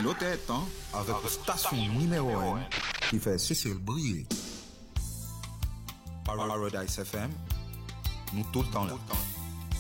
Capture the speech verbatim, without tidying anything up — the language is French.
nos têtes, hein, avec la station numéro un qui fait cesser le briller. Paradise F M, nous tout le temps là.